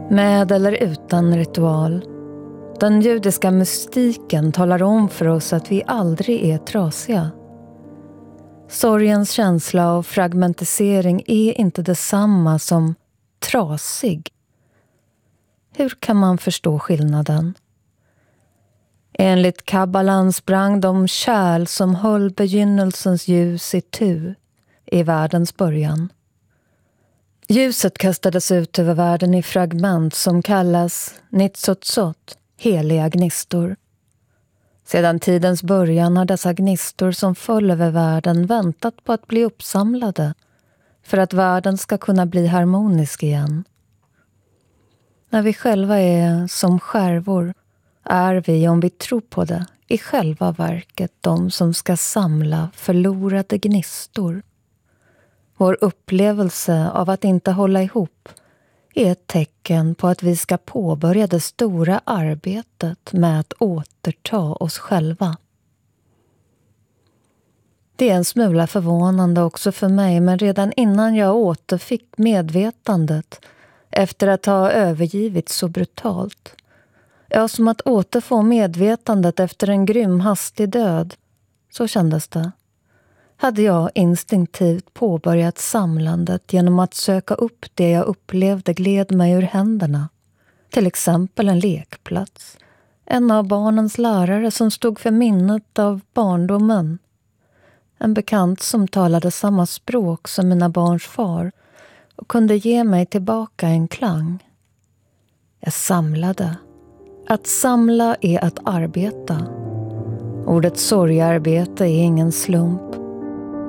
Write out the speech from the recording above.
Med eller utan ritual. Den judiska mystiken talar om för oss att vi aldrig är trasiga. Sorgens känsla av fragmentisering är inte detsamma som trasig. Hur kan man förstå skillnaden? Enligt kabbalan sprang de kärl som höll begynnelsens ljus i tu i världens början. Ljuset kastades ut över världen i fragment som kallas nitzotzot, heliga gnistor. Sedan tidens början har dessa gnistor som föll över världen väntat på att bli uppsamlade för att världen ska kunna bli harmonisk igen. När vi själva är som skärvor är vi, om vi tror på det, i själva verket de som ska samla förlorade gnistor. Vår upplevelse av att inte hålla ihop är ett tecken på att vi ska påbörja det stora arbetet med att återta oss själva. Det är en smula förvånande också för mig, men redan innan jag återfick medvetandet efter att ha övergivits så brutalt, som att återfå medvetandet efter en grym hastig död, så kändes det, hade jag instinktivt påbörjat samlandet genom att söka upp det jag upplevde gled mig ur händerna. Till exempel en lekplats, en av barnens lärare som stod för minnet av barndomen, en bekant som talade samma språk som mina barns far och kunde ge mig tillbaka en klang. Jag samlade. Att samla är att arbeta. Ordet sorgarbete är ingen slump.